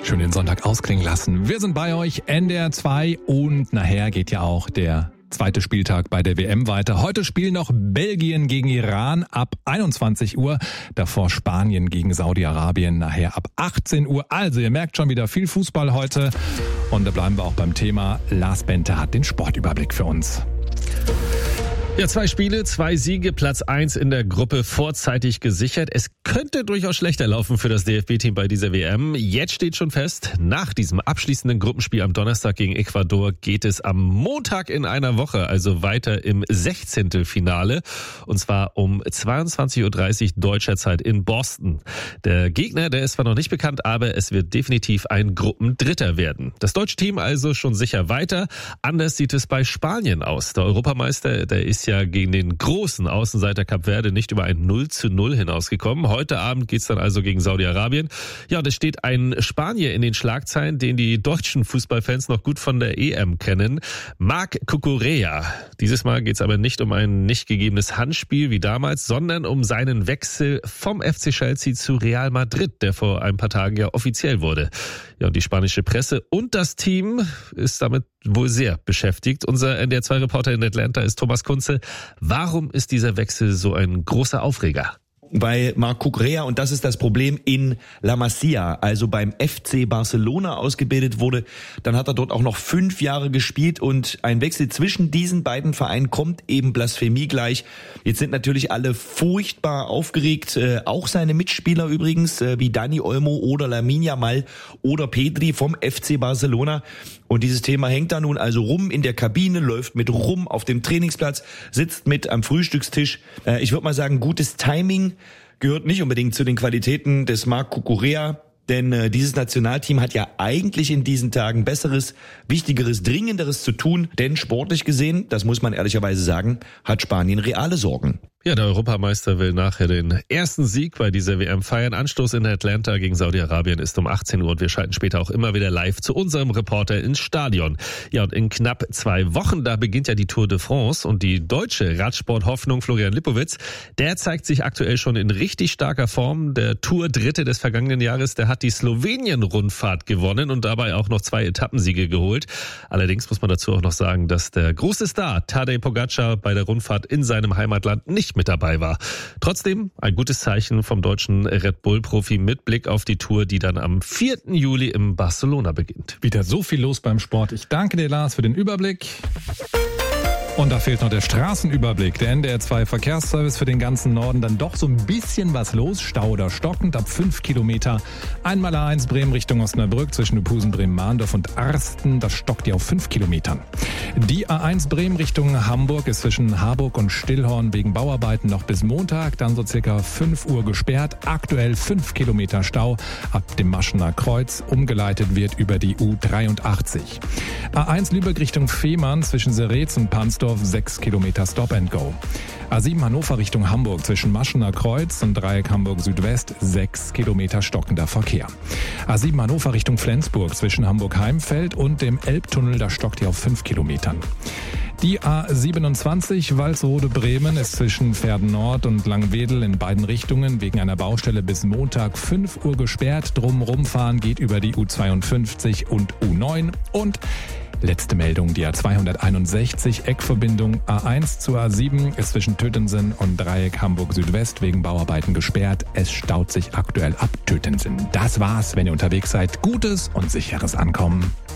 Schön den Sonntag ausklingen lassen. Wir sind bei euch, NDR 2, und nachher geht ja auch der zweite Spieltag bei der WM weiter. Heute spielen noch Belgien gegen Iran ab 21 Uhr. Davor Spanien gegen Saudi-Arabien nachher ab 18 Uhr. Also ihr merkt schon wieder viel Fußball heute. Und da bleiben wir auch beim Thema. Lars Bente hat den Sportüberblick für uns. Ja, 2 Spiele, 2 Siege, Platz 1 in der Gruppe vorzeitig gesichert. Es könnte durchaus schlechter laufen für das DFB-Team bei dieser WM. Jetzt steht schon fest, nach diesem abschließenden Gruppenspiel am Donnerstag gegen Ecuador geht es am Montag in einer Woche, also weiter im 16. Finale. Und zwar um 22.30 Uhr deutscher Zeit in Boston. Der Gegner, der ist zwar noch nicht bekannt, aber es wird definitiv ein Gruppendritter werden. Das deutsche Team also schon sicher weiter. Anders sieht es bei Spanien aus. Der Europameister, der ist ja gegen den großen Außenseiter Kap Verde nicht über ein 0:0 hinausgekommen. Heute Abend geht's dann also gegen Saudi-Arabien. Ja, und es steht ein Spanier in den Schlagzeilen, den die deutschen Fußballfans noch gut von der EM kennen. Marc Cucurella. Dieses Mal geht's aber nicht um ein nicht gegebenes Handspiel wie damals, sondern um seinen Wechsel vom FC Chelsea zu Real Madrid, der vor ein paar Tagen ja offiziell wurde. Ja, und die spanische Presse und das Team ist damit wohl sehr beschäftigt. Unser NDR2-Reporter in Atlanta ist Thomas Kunze. Warum ist dieser Wechsel so ein großer Aufreger? Bei Marc Cucurella, und das ist das Problem, in La Masia, also beim FC Barcelona ausgebildet wurde. Dann hat er dort auch noch 5 Jahre gespielt und ein Wechsel zwischen diesen beiden Vereinen kommt eben Blasphemie gleich. Jetzt sind natürlich alle furchtbar aufgeregt, auch seine Mitspieler übrigens, wie Dani Olmo oder Lamine Yamal oder Pedri vom FC Barcelona. Und dieses Thema hängt da nun also rum in der Kabine, läuft mit rum auf dem Trainingsplatz, sitzt mit am Frühstückstisch. Ich würde mal sagen, gutes Timing gehört nicht unbedingt zu den Qualitäten des Marc Cucurella, denn dieses Nationalteam hat ja eigentlich in diesen Tagen Besseres, Wichtigeres, Dringenderes zu tun, denn sportlich gesehen, das muss man ehrlicherweise sagen, hat Spanien reale Sorgen. Ja, der Europameister will nachher den ersten Sieg bei dieser WM feiern. Anstoß in Atlanta gegen Saudi-Arabien ist um 18 Uhr und wir schalten später auch immer wieder live zu unserem Reporter ins Stadion. Ja, und in knapp 2 Wochen, da beginnt ja die Tour de France und die deutsche Radsport-Hoffnung Florian Lipowitz, der zeigt sich aktuell schon in richtig starker Form. Der Tour-Dritte des vergangenen Jahres, der hat die Slowenien-Rundfahrt gewonnen und dabei auch noch 2 Etappensiege geholt. Allerdings muss man dazu auch noch sagen, dass der große Star Tadej Pogačar bei der Rundfahrt in seinem Heimatland nicht mit dabei war. Trotzdem ein gutes Zeichen vom deutschen Red Bull-Profi mit Blick auf die Tour, die dann am 4. Juli in Barcelona beginnt. Wieder so viel los beim Sport. Ich danke dir, Lars, für den Überblick. Und da fehlt noch der Straßenüberblick. Der NDR 2 Verkehrsservice für den ganzen Norden. Dann doch so ein bisschen was los. Stau oder stockend ab 5 Kilometer. Einmal A1 Bremen Richtung Osnabrück zwischen Upusen, Bremen-Mahndorf und Arsten. Das stockt ja auf 5 Kilometern. Die A1 Bremen Richtung Hamburg ist zwischen Harburg und Stillhorn wegen Bauarbeiten noch bis Montag. Dann so circa 5 Uhr gesperrt. Aktuell 5 Kilometer Stau ab dem Maschener Kreuz. Umgeleitet wird über die U83. A1 Lübeck Richtung Fehmarn zwischen Seretz und Pansdorf 6 Kilometer Stop and Go. A7 Hannover Richtung Hamburg zwischen Maschener Kreuz und Dreieck Hamburg Südwest 6 Kilometer stockender Verkehr. A7 Hannover Richtung Flensburg zwischen Hamburg-Heimfeld und dem Elbtunnel, da stockt ihr auf 5 Kilometern. Die A27 Walsrode-Bremen ist zwischen Verden Nord und Langwedel in beiden Richtungen wegen einer Baustelle bis Montag 5 Uhr gesperrt. Drumherum fahren geht über die U52 und U9 und letzte Meldung, die A261 Eckverbindung A1 zu A7 ist zwischen Tötensen und Dreieck Hamburg Südwest wegen Bauarbeiten gesperrt. Es staut sich aktuell ab Tötensen. Das war's, wenn ihr unterwegs seid. Gutes und sicheres Ankommen.